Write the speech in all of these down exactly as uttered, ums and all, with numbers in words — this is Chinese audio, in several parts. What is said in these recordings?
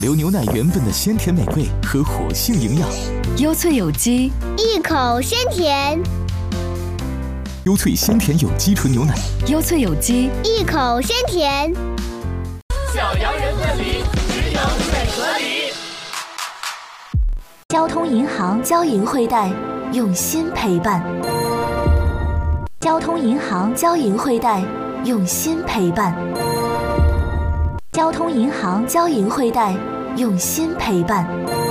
流牛奶原本的鲜甜美味和活性营养。 优萃有机， 一口鲜甜。 优萃鲜甜有机纯牛奶。 优萃有机， 一口鲜甜。 小洋人问里，只有水和梨。 交通银行交银汇贷，用心陪伴。交通银行交银汇贷，用心陪伴。交通银行交银汇贷，用心陪伴。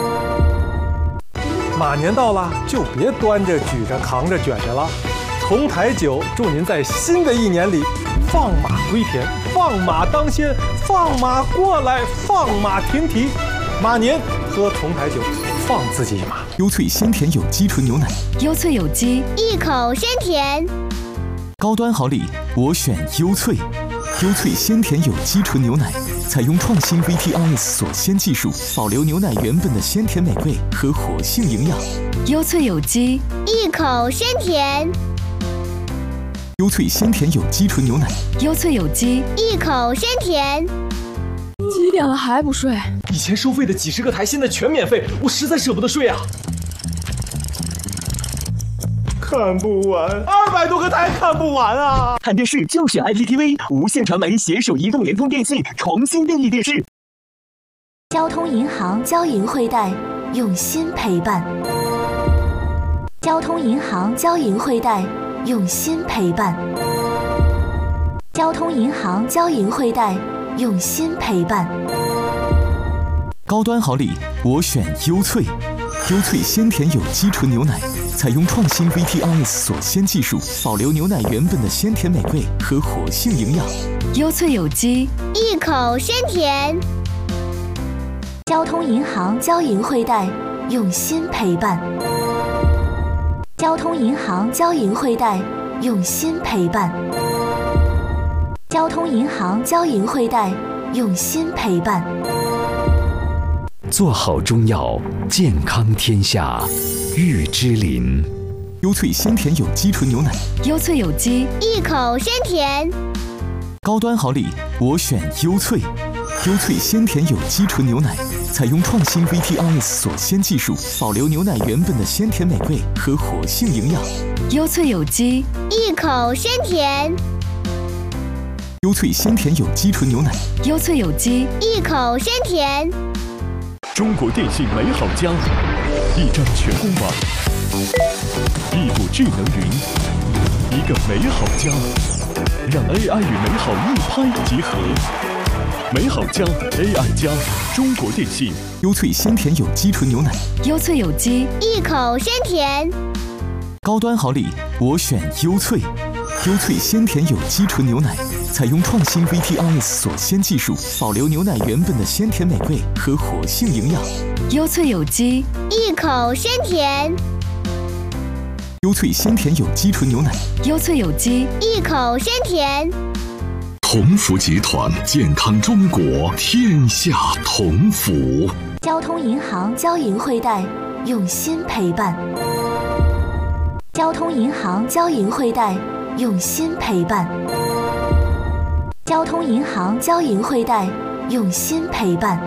马年到了，就别端着、举着、扛着、卷着了。重台酒祝您在新的一年里放马归田，放马当先，放马过来，放马停蹄。马年喝重台酒，放自己一马。 优萃鲜甜有机纯牛奶。 优萃有机， 一口鲜甜。 高端好礼，我选优萃。优萃鲜甜有机纯牛奶，采用创新 V T R S 锁鲜技术，保留牛奶原本的鲜甜美味和活性营养。 优萃有机， 一口鲜甜。 优萃鲜甜有机纯牛奶。 优萃有机， 一口鲜甜。 几点了还不睡？ 以前收费的几十个台，现在全免费，我实在舍不得睡啊！ 看不完，二百多个台看不完啊！ 看电视就选 I P T V， 无线传媒携手移动、联通、电信重新定义电视。 交通银行交银汇贷，用心陪伴。交通银行交银汇贷，用心陪伴。交通银行交银汇贷，用心陪伴。 高端好礼，我选优萃。优萃鲜甜有机纯牛奶，采用创新 V T R S 锁鲜技术，保留牛奶原本的鲜甜美味和活性营养。 优萃有机， 一口鲜甜。 交通银行交银汇贷，用心陪伴。交通银行交银汇贷，用心陪伴。交通银行交银汇贷，用心陪伴。 做好中药，健康天下。玉芝林。 优萃鲜甜有机纯牛奶。 优萃有机， 一口鲜甜。 高端好礼，我选优萃。优萃鲜甜有机纯牛奶，采用创新 V T R S 锁鲜技术，保留牛奶原本的鲜甜美味和活性营养。 优萃有机， 一口鲜甜。 优萃鲜甜有机纯牛奶。 优萃有机， 一口鲜甜。 中国电信美好家，一张全公网，一股智能云，一个美好家，让 A I 与美好一拍即合。美好家 A I 加，中国电信。 优萃鲜甜有机纯牛奶。 优萃有机， 一口鲜甜。 高端好礼，我选优萃。优萃鲜甜有机纯牛奶，采用创新 V T R S 锁鲜技术，保留牛奶原本的鲜甜美味和活性营养。 优萃有机， 一口鲜甜。 优萃鲜甜有机纯牛奶。 优萃有机， 一口鲜甜。 同福集团，健康中国，天下同福。 交通银行交银汇贷，用心陪伴。交通银行交银汇贷，用心陪伴。交通银行交银汇贷，用心陪伴。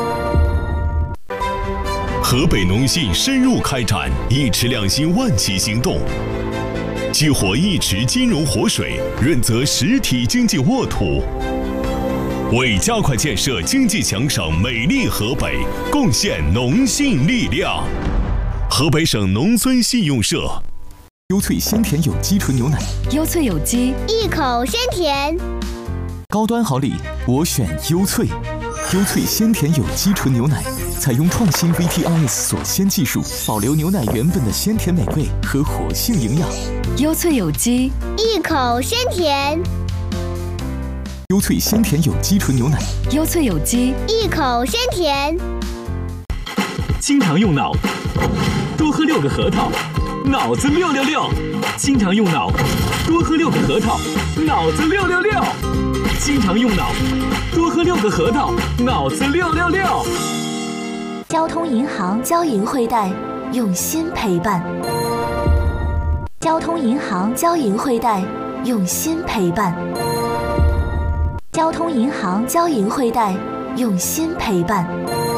河北农信深入开展一池两新万企行动，激活一池金融活水，润泽实体经济沃土，为加快建设经济强省美丽河北贡献农信力量。河北省农村信用社。 优萃鲜甜有机纯牛奶。 优萃有机， 一口鲜甜。 高端好礼，我选优萃。优萃鲜甜有机纯牛奶，采用创新 V T R S 锁鲜技术，保留牛奶原本的鲜甜美味和活性营养。 优萃有机， 一口鲜甜。 优萃鲜甜有机纯牛奶。 优萃有机， 一口鲜甜。 经常用脑，多喝六个核桃，脑子六六六。经常用脑，多喝六个核桃，脑子六六六。经常用脑，多喝六个核桃，脑子六六六。 交通银行交银汇贷，用心陪伴。交通银行交银汇贷，用心陪伴。交通银行交银汇贷，用心陪伴。